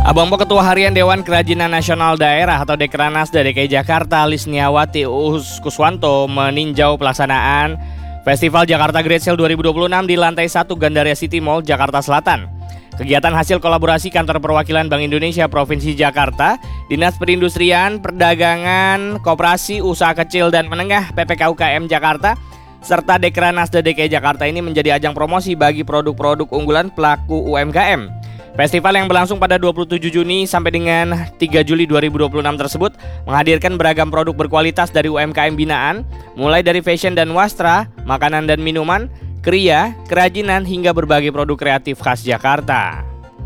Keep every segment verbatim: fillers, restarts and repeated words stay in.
Abang Po Ketua Harian Dewan Kerajinan Nasional Daerah atau Dekranasda D K I Jakarta Lisniawati Uus Kuswanto meninjau pelaksanaan Festival Jakarta Great Sale dua ribu dua puluh enam di lantai satu Gandaria City Mall, Jakarta Selatan. Kegiatan hasil kolaborasi Kantor Perwakilan Bank Indonesia Provinsi Jakarta, Dinas Perindustrian, Perdagangan, Koperasi, Usaha Kecil dan Menengah P P K U K M Jakarta, serta Dekranasda D K I Jakarta ini menjadi ajang promosi bagi produk-produk unggulan pelaku U M K M. Festival yang berlangsung pada dua puluh tujuh Juni sampai dengan tiga Juli dua ribu dua puluh enam tersebut menghadirkan beragam produk berkualitas dari U M K M binaan, mulai dari fashion dan wastra, makanan dan minuman, kriya, kerajinan, hingga berbagai produk kreatif khas Jakarta.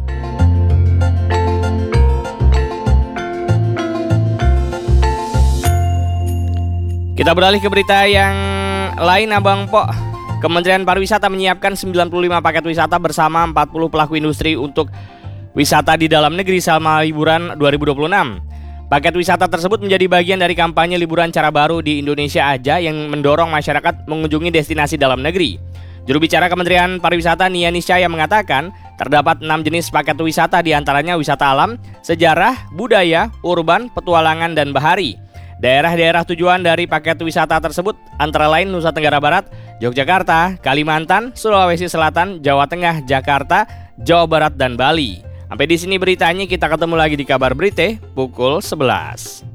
Kita beralih ke berita yang lain, Abang Po. Kementerian Pariwisata menyiapkan sembilan puluh lima paket wisata bersama empat puluh pelaku industri untuk wisata di dalam negeri selama liburan dua ribu dua puluh enam. Paket wisata tersebut menjadi bagian dari kampanye liburan cara baru di Indonesia Aja yang mendorong masyarakat mengunjungi destinasi dalam negeri. Juru bicara Kementerian Pariwisata Nia Niscaya mengatakan terdapat enam jenis paket wisata, diantaranya wisata alam, sejarah, budaya, urban, petualangan, dan bahari. Daerah-daerah tujuan dari paket wisata tersebut antara lain Nusa Tenggara Barat, Yogyakarta, Kalimantan, Sulawesi Selatan, Jawa Tengah, Jakarta, Jawa Barat, dan Bali. Sampai di sini beritanya, kita ketemu lagi di Kabar Berite pukul sebelas.